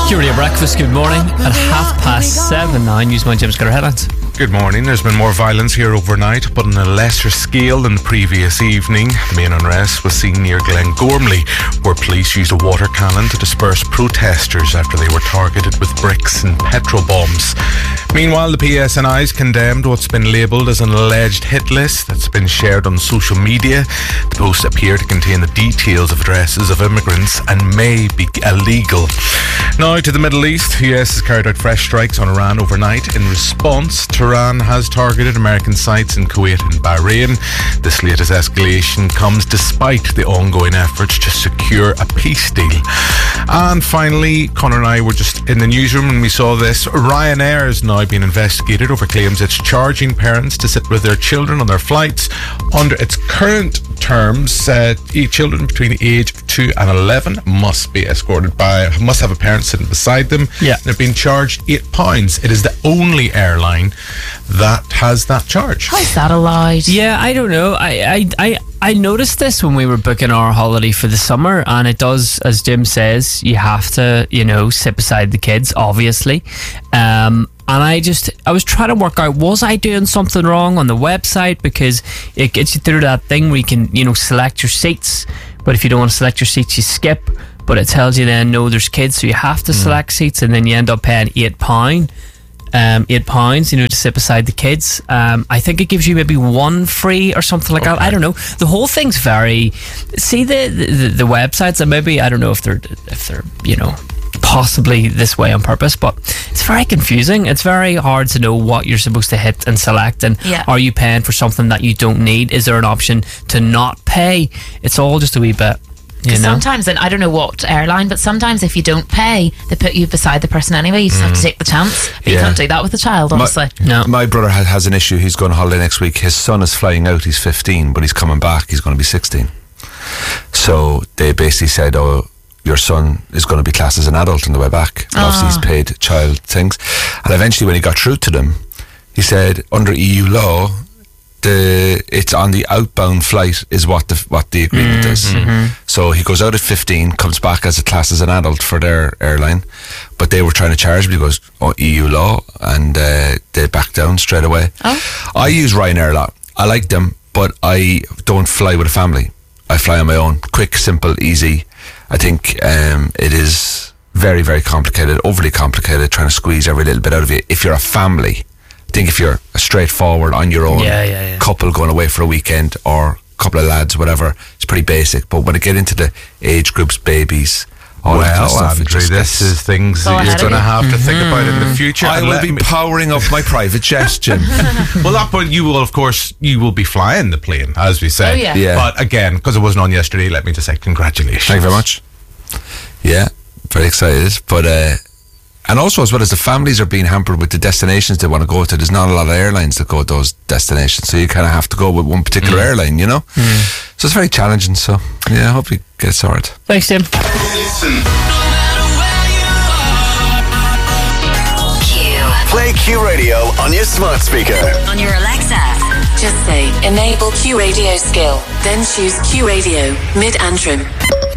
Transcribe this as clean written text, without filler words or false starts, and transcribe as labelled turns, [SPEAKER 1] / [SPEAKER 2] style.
[SPEAKER 1] Curia Breakfast, good morning. At 7:30 now, Newsman James got our headlines.
[SPEAKER 2] Good morning. There's been more violence here overnight, but on a lesser scale than the previous evening. The main unrest was seen near Glengormley, where police used a water cannon to disperse protesters after they were targeted with bricks and petrol bombs. Meanwhile, the PSNI's condemned what's been labelled as an alleged hit list that's been shared on social media. The posts appear to contain the details of addresses of immigrants and may be illegal. Now to the Middle East. The US has carried out fresh strikes on Iran overnight. In response, Tehran has targeted American sites in Kuwait and Bahrain. This latest escalation comes despite the ongoing efforts to secure a peace deal. And finally, Conor and I were just in the newsroom and we saw this. Ryanair is now being investigated over claims it's charging parents to sit with their children on their flights. Under its current terms, children between the age of 2 and 11 must have a parent sitting beside them.
[SPEAKER 1] Yeah.
[SPEAKER 2] They're being charged £8. It is the only airline that has that charge.
[SPEAKER 3] How's that allowed?
[SPEAKER 1] Yeah, I don't know. I noticed this when we were booking our holiday for the summer, and it does, as Jim says, you have to, sit beside the kids, obviously. And I was trying to work out, was I doing something wrong on the website? Because it gets you through that thing where you can, select your seats, but if you don't want to select your seats, you skip. But it tells you then, no, there's kids, so you have to select seats, and then you end up paying £8. £8, to sit beside the kids. I think it gives you maybe one free or something like that. I don't know. The whole thing's very. See the websites, and maybe I don't know if they're possibly this way on purpose, but it's very confusing. It's very hard to know what you're supposed to hit and select, and are you paying for something that you don't need? Is there an option to not pay? It's all just a wee bit.
[SPEAKER 3] Sometimes, and I don't know what airline, but sometimes if you don't pay, they put you beside the person anyway. You just have to take the chance. But you can't do that with a child, honestly.
[SPEAKER 4] My brother has an issue. He's going on holiday next week. His son is flying out. He's 15, but he's coming back. He's going to be 16. So they basically said, your son is going to be classed as an adult on the way back. And obviously he's paid child things. And eventually when he got through to them, he said, under EU law, it's on the outbound flight is what the agreement is. So he goes out at 15, comes back as a class as an adult for their airline, but they were trying to charge him. He goes, EU law, and they backed down straight away. I use Ryanair a lot. I like them, but I don't fly with a family. I fly on my own. Quick, simple, easy. I think it is very, very complicated, overly complicated, trying to squeeze every little bit out of you. If you're a family, I think if you're a straightforward on your own couple going away for a weekend, or a couple of lads, whatever, it's pretty basic. But when I get into the age groups, babies, all that kind of stuff,
[SPEAKER 2] Andrew, this is things that you're going to have to think about in the future.
[SPEAKER 4] I will be powering up my private jet, Jim.
[SPEAKER 2] Well, that point you will be flying the plane, as we say.
[SPEAKER 3] Yeah.
[SPEAKER 2] But again, because it wasn't on yesterday, let me just say congratulations.
[SPEAKER 4] Thank you very much. Yeah, very excited. But and also, as well as the families are being hampered with the destinations they want to go to, there's not a lot of airlines that go to those destinations, so you kind of have to go with one particular airline, So it's very challenging. So yeah, I hope you get sorted.
[SPEAKER 1] Thanks, Tim.
[SPEAKER 5] Play Q Radio on your smart speaker.
[SPEAKER 6] On your Alexa, just say enable Q Radio skill, then choose Q Radio mid-Antrim.